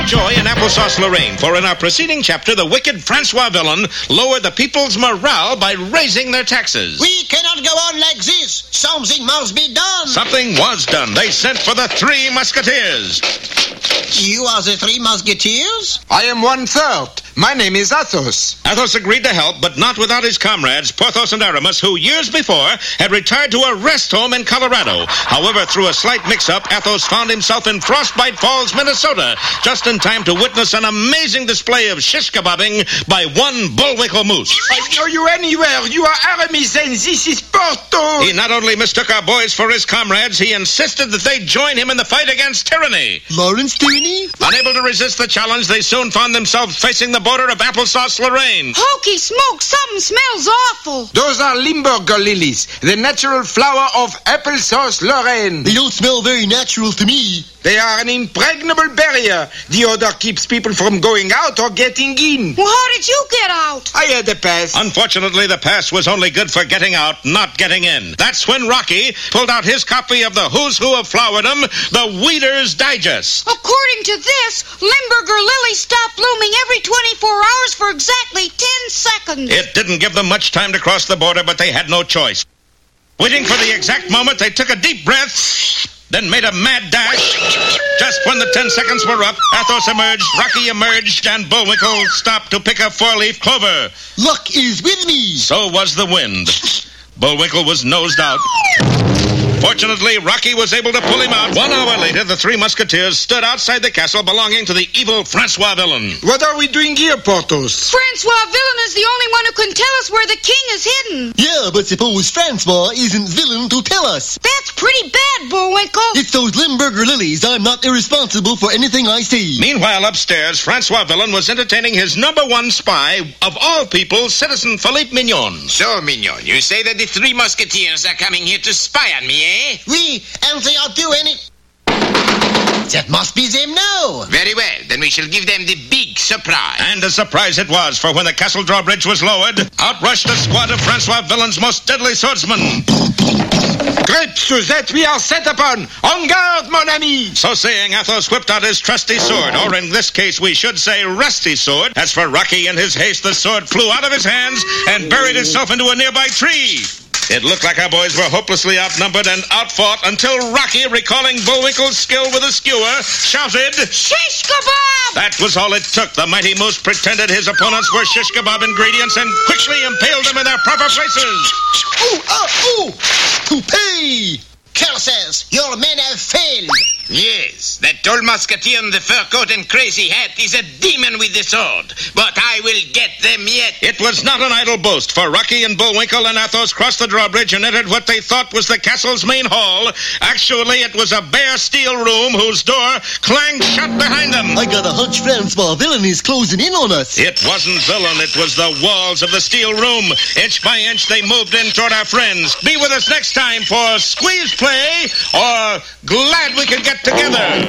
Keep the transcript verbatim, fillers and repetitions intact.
joy in Applesauce Lorraine, for in our preceding chapter, the wicked Francois Villain lowered the people's morale by raising their taxes. We cannot go on like this. Something must be done. Something was done. They sent for the Three Musketeers. You are the Three Musketeers? I am one third. My name is Athos. Athos agreed to help, but not without his comrades, Porthos and Aramis, who years before had retired to a rest home in Colorado. However, through a slight mix-up, Athos found himself in Frostbite Falls, Minnesota, just in time to witness an amazing display of shish kebabbing by one Bullwinkle moose. I know you anywhere. You are Aramis and this is Porthos. He not only mistook our boys for his comrades, he insisted that they join him in the fight against tyranny. Lawrence Tyranny? Unable to resist the challenge, they soon found themselves facing the border of Applesauce Lorraine. Hokey smoke, something smells awful. Those are Limburger lilies, the natural flower of Applesauce Lorraine. They don't smell very natural to me. They are an impregnable barrier. The odor keeps people from going out or getting in. Well, how did you get out? I had a pass. Unfortunately, the pass was only good for getting out, not getting in. That's when Rocky pulled out his copy of the Who's Who of Flowerdom, the Weeder's Digest. According to this, Limburger lilies stop blooming every twenty-four hours for exactly ten seconds. It didn't give them much time to cross the border, but they had no choice. Waiting for the exact moment, they took a deep breath, then made a mad dash. Just when the ten seconds were up, Athos emerged, Rocky emerged, and Bullwinkle stopped to pick a four-leaf clover. Luck is with me. So was the wind. Bullwinkle was nosed out. Fortunately, Rocky was able to pull him out. One hour later, the Three Musketeers stood outside the castle belonging to the evil Francois Villain. What are we doing here, Porthos? Francois Villain is the only one who can tell us where the king is hidden. Yeah, but suppose Francois isn't villain to tell us. That's pretty bad, Bullwinkle. It's those Limburger lilies. I'm not irresponsible for anything I see. Meanwhile, upstairs, Francois Villain was entertaining his number one spy, of all people, Citizen Philippe Mignon. So, Mignon, you say that the Three Musketeers are coming here to spy on me, eh? We, and they are doing it. That must be them now. Very well, then we shall give them the big surprise. And a surprise it was, for when the castle drawbridge was lowered, out rushed a squad of Francois Villain's most deadly swordsmen. Grapes that we are set upon. En garde, mon ami. So saying, Athos whipped out his trusty sword, or in this case we should say rusty sword. As for Rocky, in his haste, the sword flew out of his hands and buried itself into a nearby tree. It looked like our boys were hopelessly outnumbered and outfought until Rocky, recalling Bullwinkle's skill with a skewer, shouted, Shish kebab! That was all it took. The mighty moose pretended his opponents were shish kebab ingredients and quickly impaled them in their proper places. Ooh, oh, ooh! Toupee! Curses! Your men have failed! Yes, that tall musketeer in the fur coat and crazy hat is a demon with the sword. But I will get them yet. It was not an idle boast, for Rocky and Bullwinkle and Athos crossed the drawbridge and entered what they thought was the castle's main hall. Actually, it was a bare steel room whose door clanged shut behind them. I got a hunch Francois Villain is closing in on us. It wasn't Villain, it was the walls of the steel room. Inch by inch, they moved in toward our friends. Be with us next time for Squeeze Play or Glad We Could Get Together.